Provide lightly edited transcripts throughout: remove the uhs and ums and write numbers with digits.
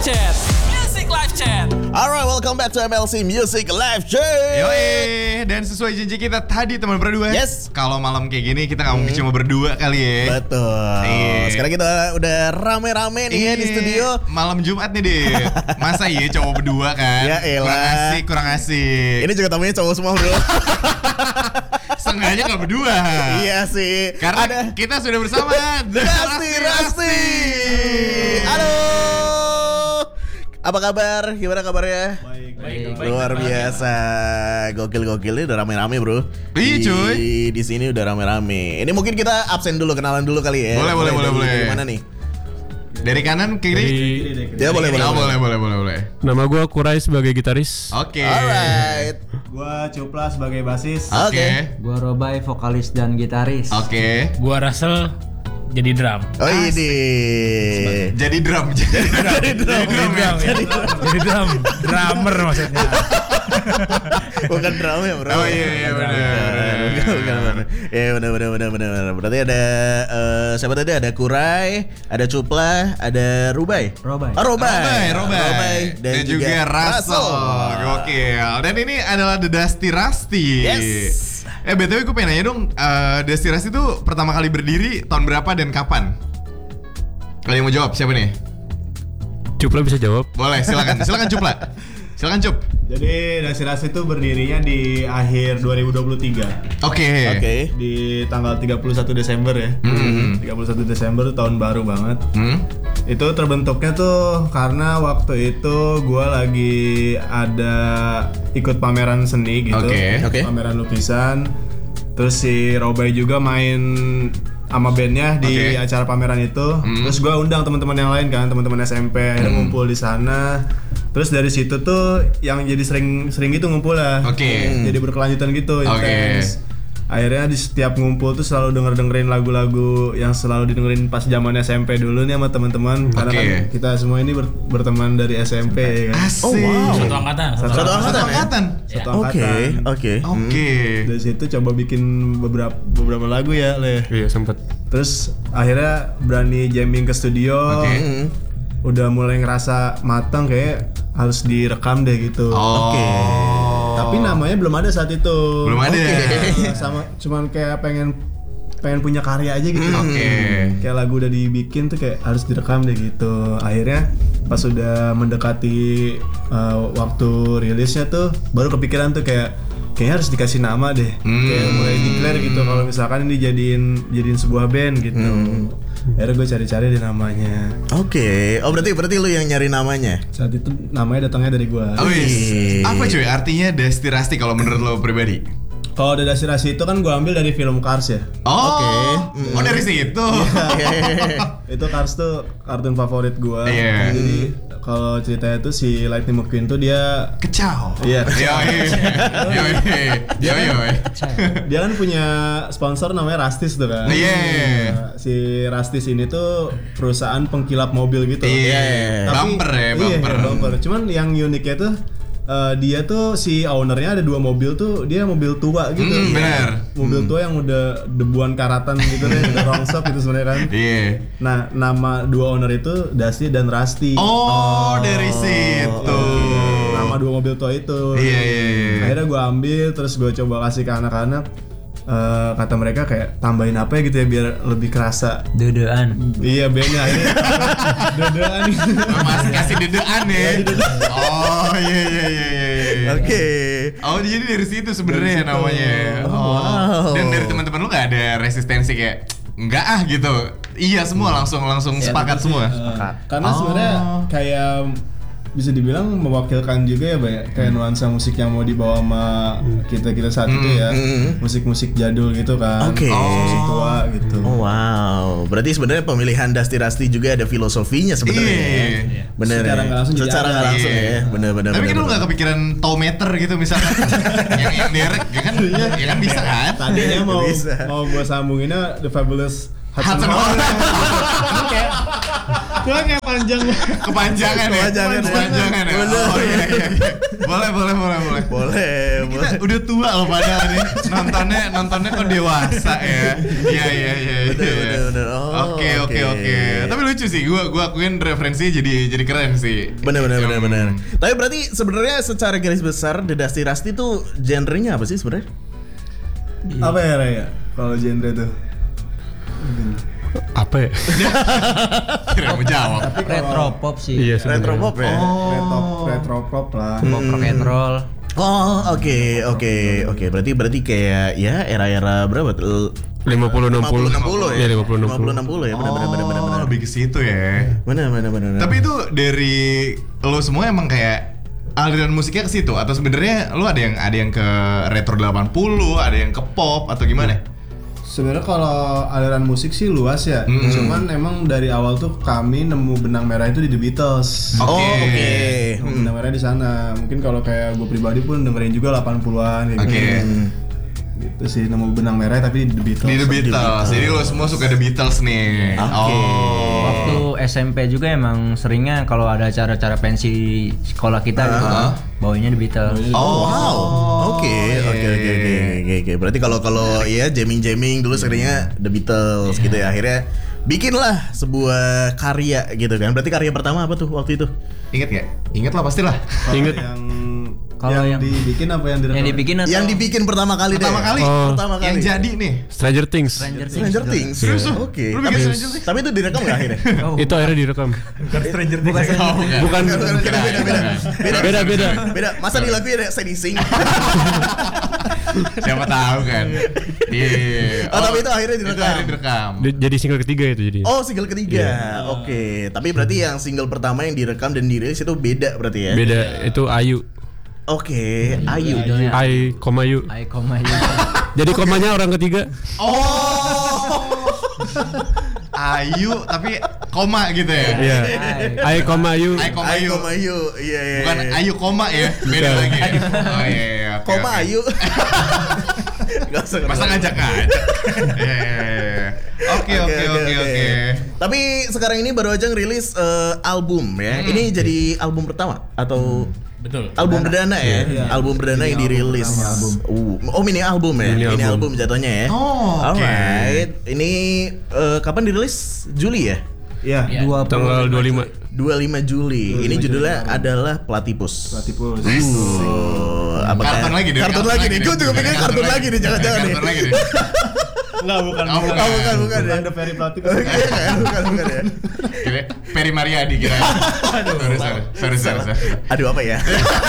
Chat. Music Live Chat. Alright, welcome back to MLC Music Live Chat. Yoi, dan sesuai janji kita tadi teman berdua. Yes. Kalau malam kayak gini kita nggak mungkin cuma berdua kali ya. Betul. Sekarang kita udah rame-rame nih ya di studio. Malam Jumat nih deh. Masa iya cowok berdua kan? Ya elah. Kurang asik. Ini juga tamunya cowok semua bro. Sengaja nggak berdua. Iya sih. Karena kita sudah bersama Rasti. Halo. Apa kabar? Gimana kabarnya? Baik. Luar biasa. Gokil ini udah rame-rame bro. Iya cuy. Di sini udah rame-rame. Ini mungkin kita absen dulu, kenalan dulu kali ya. Boleh. Dari mana nih? Dari kanan ke kiri? Ya boleh. Boleh. Nama gue Kurai sebagai gitaris. Oke. Alright. Gua Cupla sebagai basis. Oke. Gua Robai, vokalis dan gitaris. Oke. Gua Russell jadi drum. Oh ini. Jadi drum. Jadi drum. Drummer maksudnya. Bukan drama ya bro. Oh iya benar. Ya benar. Berarti ada siapa tadi? Ada Kurai, ada Cupla, ada Robai. Robai. Oh, Robai. Dan juga Russell. Gokil. Dan ini adalah The Dusty Rusty. Yes. BTW gue pengen nanya dong, Dusty Rusty itu pertama kali berdiri tahun berapa dan kapan? Kalian mau jawab siapa nih? Cupla bisa jawab. Boleh, silakan Cupla. Silakan Cup. Jadi Dusty Rusty itu berdirinya di akhir 2023. Oke. Di tanggal 31 Desember ya. 31 Desember tahun baru banget. Itu terbentuknya tuh karena waktu itu gue lagi ada ikut pameran seni gitu. Oke. Pameran lukisan. Terus si Robai juga main sama bandnya di acara pameran itu. Terus gue undang teman-teman yang lain kan, teman-teman SMP, akhirnya ngumpul di sana. Terus dari situ tuh yang jadi sering gitu ngumpul lah. Jadi berkelanjutan gitu, intens. Akhirnya di setiap ngumpul tuh selalu dengerin lagu-lagu yang selalu didengerin pas zaman SMP dulu nih sama teman-teman. Karena kan kita semua ini berteman dari SMP ya kan. Asik. Oh wow. Satu angkatan. Satu angkatan. Oke. Dari situ coba bikin beberapa lagu ya, Le. Iya sempet. Terus akhirnya berani jamming ke studio. Udah mulai ngerasa matang kayak harus direkam deh gitu. Tapi namanya belum ada saat itu. Belum ada. Sama cuman kayak pengen punya karya aja gitu. Kayak lagu udah dibikin tuh kayak harus direkam deh gitu. Akhirnya pas udah mendekati waktu rilisnya tuh baru kepikiran tuh kayaknya harus dikasih nama deh. Kayak mulai declare gitu kalau misalkan ini jadiin sebuah band gitu. Akhirnya gue cari-cari deh namanya. Oke. Oh berarti lu yang nyari namanya? Saat itu namanya datangnya dari gue. Apa cuy artinya Dusty Rusty kalau menurut lo pribadi? Kalau The Dusty Rusty itu kan gue ambil dari film Cars ya. Oh dari situ. Itu Cars tuh kartun favorit gue. Jadi kalau ceritanya tuh si Lightning McQueen tuh dia kecau. Iya. Dia kan punya sponsor namanya Rustis tuh kan. Si Rustis ini tuh perusahaan pengkilap mobil gitu. Bumper. Cuman yang uniknya tuh dia tuh si ownernya ada 2 mobil tuh, dia mobil tua gitu. Benar. Mobil tua yang udah debuan karatan gitu deh, udah rongsok gitu sebenarnya kan. Nah, nama 2 owner itu Dusty dan Rusty. Dari situ. Nama 2 mobil tua itu. Akhirnya gue ambil, terus gue coba kasih ke anak-anak. Kata mereka kayak tambahin apa ya gitu ya biar lebih kerasa Dedean. Iya bandnya akhirnya Dedean. Masih kasih dedean ya. Iya. Oke. Jadi dari situ sebenarnya namanya. Wow. Dan dari teman-teman lu nggak ada resistensi kayak enggak gitu. Iya semua langsung sepakat semua. Karena sebenarnya kayak bisa dibilang mewakilkan juga ya kayak nuansa musik yang mau dibawa sama kita saat itu ya, musik jadul gitu kan, musik tua gitu. Oh wow, berarti sebenarnya pemilihan Dusty Rusty juga ada filosofinya sebenarnya. Bener. Secara nggak langsung ya, bener. Tapi kan lu nggak kepikiran tometer gitu misalkan, yang derek kan, ya kan bisa kan? Tadinya mau gue sambunginnya The Fabulous Hudson Hornet. Gua kayak panjang. Kepanjangan ya. Kepanjangan ya. Oh iya. Boleh. Kita udah tua loh padahal nih. Nontonnya kok dewasa ya. Iya. Bener. Oke. Tapi lucu sih. Gua akuin referensinya jadi keren sih. Bener. Tapi berarti sebenarnya secara garis besar The Dusty Rusty tuh genrenya apa sih sebenarnya? Apa ya Raya? Kalau genre tuh Apa ya? Kira mau jawab. Tapi retro pop sih. Iya, Retro pop ya? retro pop lah. Pop rock and roll. Oh, oke. Berarti kayak ya era-era berapa tuh? 50-60 ya? Iya, 50-60 ya, benar. Lebih ke situ ya. Benar. Tapi itu dari lo semua emang kayak aliran musiknya ke situ atau sebenarnya lo ada yang ke retro 80, ada yang ke pop atau gimana? Sebenarnya kalau aliran musik sih luas ya. Cuman emang dari awal tuh kami nemu benang merah itu di The Beatles. Oke. Benang merah di sana. Mungkin kalau kayak gue pribadi pun dengerin juga 80-an gitu. Gitu sih, nemu benang merah tapi di The Beatles. Di The Beatles. Jadi lo semua suka The Beatles nih. Oke. Waktu SMP juga emang seringnya kalau ada acara-acara pensi sekolah kita gitu, bawanya The Beatles. Oh, wow. Oke. Berarti kalau ya jamming dulu seringnya The Beatles gitu ya. Akhirnya bikinlah sebuah karya gitu kan. Berarti karya pertama apa tuh waktu itu? Ingat gak? Ingat lah pastilah. Ingat. Kalau yang dibikin apa yang direkam? Yang dibikin atau Yang dibikin pertama kali deh. Pertama kali. Yang jadi nih. Stranger Things. Stranger Things. Oke. Lu bikin Stranger Things? Tapi itu direkam nggak akhirnya? Itu akhirnya direkam. Bukan. Beda. Masa dilakuin sedising? Siapa tahu kan. Iya. Tapi itu akhirnya direkam. Jadi single ketiga itu jadi. Oh, single ketiga. Oke. Tapi berarti yang single pertama yang direkam dan dirilis itu beda berarti ya? Beda, itu Ayu. Oke, Ayu. I, Yu. Jadi komanya orang ketiga. Oh. Ayu tapi koma gitu ya. Iya. I, Yu. Ayu. Iya. Bukan Ayu koma ya. Beda lagi. Oh iya. Koma Ayu. Masa ngajak. Oke. Tapi sekarang ini baru aja ngerilis album ya. Ini jadi album pertama atau Betul. album perdana ya? Iya. Album perdana yang dirilis. Mini album ya? Mini album jatuhnya ya? Oh, oke. Alright. Ini kapan dirilis? Juli ya? Iya. Tanggal 25 Juli. Ini judulnya adalah Platypus. Kartun lagi deh. Kartun lagi nih. Gue juga pikir kartun lagi nih. Jangan-jangan nih. Kartun lagi deh. Enggak, bukan ya. The Very Platypus. Bukan ya. Peri Mariadi kira. Sorry. Aduh, apa ya?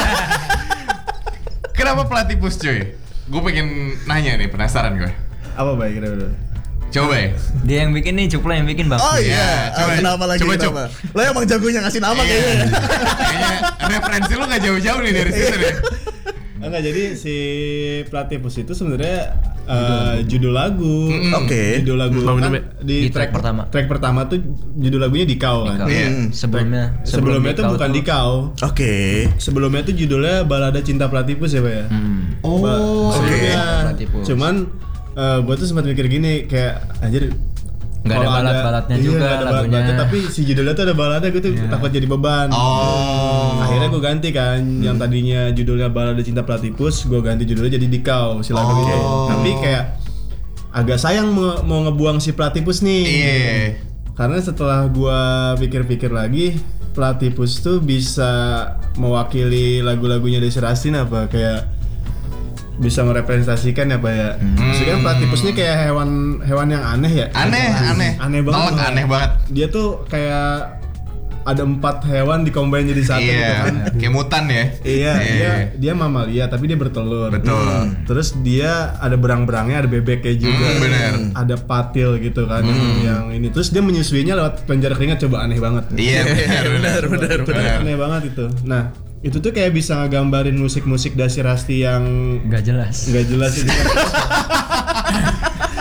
Kenapa Platypus cuy? Gue pengen nanya nih, penasaran gue. Apa baik kira-kira? Coba ya. dia yang bikin nih, Cupla yang bikin, Bang. Oh iya. Coba. Kenapa lagi? Coba. Lo emang jagonya ngasih nama kayaknya. Kayaknya referensi lu gak jauh-jauh nih dari situ deh. Enggak, jadi si Platypus itu sebenarnya judul lagu. Oke. Judul lagu kan Di track pertama. Track pertama tuh judul lagunya Dikau kan. Sebelumnya tuh bukan Dikau. Oke. Sebelumnya tuh judulnya Balada Cinta Platypus ya, Pak ya. Platypus. Cuman gue tuh sempat mikir gini kayak anjir, Nggak ada balad-baladnya juga nggak ada lagunya. balad-baladnya, tapi si judulnya tuh ada baladnya, gue tuh takut jadi beban. Akhirnya gue ganti kan, yang tadinya judulnya Balada Cinta Platypus, gue ganti judulnya jadi Dikau si lagu itu. Tapi kayak agak sayang mau ngebuang si Platypus nih. Karena setelah gue pikir-pikir lagi, Platypus tuh bisa mewakili lagu-lagunya Desy Rastin apa kayak bisa merepresentasikan ya, Pak ya. Maksudnya Platypus ini kayak hewan yang aneh ya. Aneh banget. Aneh banget. Dia tuh kayak ada 4 hewan dicombine jadi satu gitu kan. Kayak mutan ya. Iya, dia mamalia tapi dia bertelur. Betul. Terus dia ada berang-berangnya, ada bebeknya juga. Bener. Ada patil gitu kan yang ini. Terus dia menyusuinya lewat penjara keringat, coba aneh banget. Iya, benar. Aneh banget itu. Nah, itu tuh kayak bisa ngegambarin musik-musik Desy Rastin yang Nggak jelas itu kan.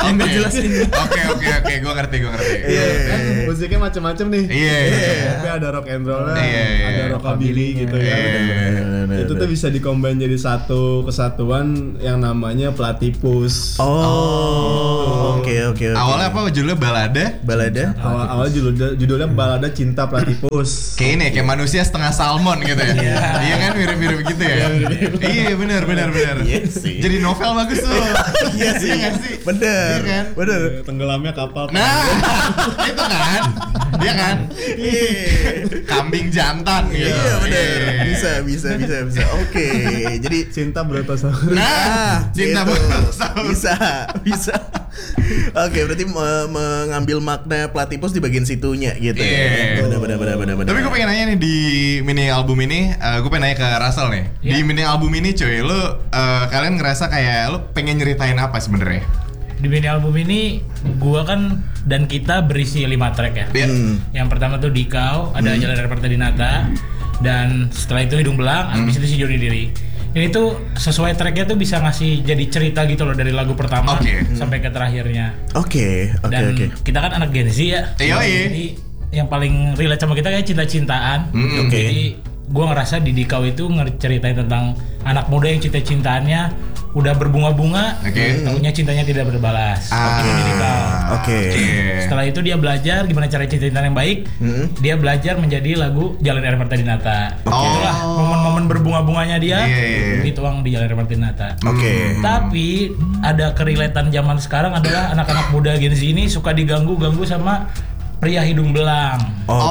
Oke, gue ngerti. Kan musiknya macam-macam nih. Iya. Tapi ada rock and roll, Iya. ada rockabilly gitu ya. Itu tuh bisa dikombin jadi satu kesatuan yang namanya Platypus. Oke. Awalnya apa judulnya balada? Awal judulnya Balada Cinta Platypus. Kayak ini kayak manusia setengah salmon gitu ya. Iya kan mirip-mirip gitu ya. Iya benar. Iya sih. Jadi novel bagus tuh. Iya sih. Iya nggak sih? Bener. Iya kan? Bener. Tenggelamnya kapal. Nah, itu kan. Iya kan? Kambing jantan gitu. Iya bener. Bisa. Oke. Jadi Cinta Brontosaurus. Nah, cinta gitu. Brontosaurus. Bisa. Oke, berarti mengambil makna Platypus di bagian situnya gitu ya. Iya. Benar. Tapi gue pengen nanya nih di mini album ini, gue pengen nanya ke Russell nih. Di mini album ini cuy, lu kalian ngerasa kayak lu pengen nyeritain apa sebenarnya? Di mini album ini gua kan dan kita berisi 5 track ya. Yang pertama tuh Dikau, ada Jalan Air Parta Dinata, dan setelah itu Hidung Belang, habis itu Si Joni Diri. Ini tuh sesuai tracknya tuh bisa ngasih jadi cerita gitu loh dari lagu pertama sampai ke terakhirnya. Oke. Dan kita kan anak Gen Z ya. Jadi yang paling relate sama kita kayak cinta-cintaan. Jadi gua ngerasa di Dikau itu ngeceritain tentang anak muda yang cinta-cintaannya udah berbunga-bunga, tahunya cintanya tidak berbalas. Itu di Dikau. Setelah itu dia belajar gimana cara cinta-cintaan yang baik. Dia belajar menjadi lagu Jalan Air Parta Dinata. Itulah momen-momen berbunga-bunganya dia dituang di Jalan Air Parta Dinata. Tapi ada kerelataan zaman sekarang adalah anak-anak muda Gen Z ini suka diganggu sama pria hidung belang.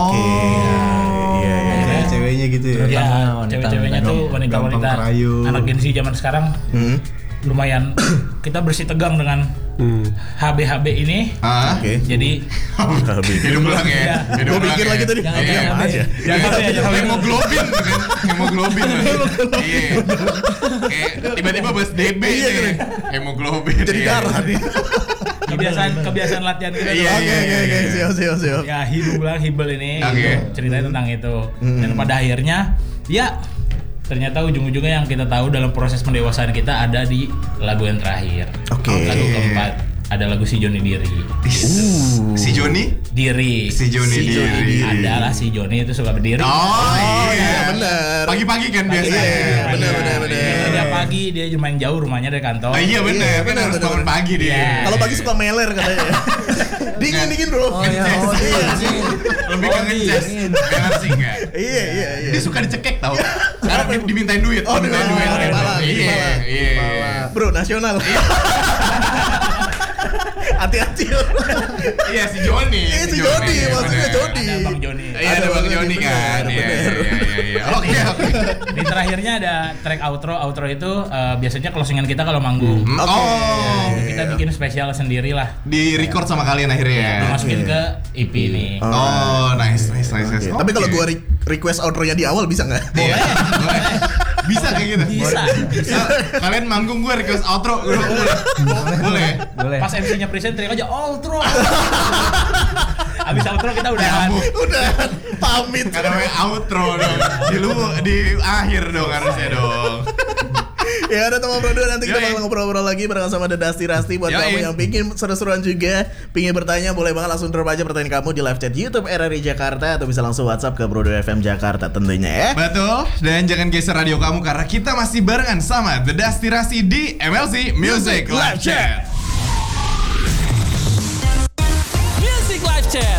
Ceweknya gitu ya. Ya, cewek-ceweknya tuh wanita-wanita anak Gen Z zaman sekarang lumayan kita bersih tegang dengan HB ini. Jadi hidung belang ya. Gue pikir lagi tadi. Jangan aja. Hemoglobin kan. Hemoglobin. Iya. Kayak tiba-tiba bahas DB nih. Hemoglobin. Jadi darah nih. Kebiasaan latihan kita. Siap. Ya hidung belang hibel ini ceritanya tentang itu. Dan pada akhirnya ya ternyata ujung-ujungnya yang kita tahu dalam proses pendewasaan kita ada di lagu yang terakhir. Lagu keempat ada lagu Si Joni Diri. Si Joni? Diri. Si Joni Diri. Adalah Si Joni itu suka berdiri. Iya benar. Pagi-pagi kan biasanya. Benar. Dia pagi dia lumayan jauh rumahnya dari kantor. Iya benar. Kan harus bangun pagi dia. Kalau pagi suka meler katanya. Dingin bro. Lebih ke ngeces. Benar sih enggak? Iya. Dia suka dicekek tau. Karena dimintain duit. Dimintain duit. Iya. Bro, nasional. Hati-hati. Iya si Joni. Si Joni, maksudnya Joni. Ada Bang Joni. Iya ada Bang Joni kan. Iya. Oke. Di terakhirnya ada track outro itu biasanya closingan kita kalau manggung. Kita bikin spesial sendiri lah. Di record sama kalian akhirnya. Dimasukin ke EP ini. Nice. Tapi kalau gua request outro-nya di awal bisa nggak? Boleh. Bisa kayak gitu. Bisa. Kalian manggung gue request outro. Boleh. Pas MC-nya present teriak aja outro. Abis outro kita udah pamit. Karena outro dong. Di akhir dong harusnya dong. Ya udah teman bro, nanti kita bakal ngobrol-ngobrol lagi bareng sama The Dusty Rusty. Buat kamu yang pingin seru-seruan juga, pingin bertanya, boleh banget langsung drop aja pertanyaan kamu di live chat YouTube RRI Jakarta, atau bisa langsung WhatsApp ke Brodo FM Jakarta tentunya ya. Betul. Dan jangan geser radio kamu karena kita masih barengan sama The Dusty Rusty di MLC Music Live Chat. Music Live Chat.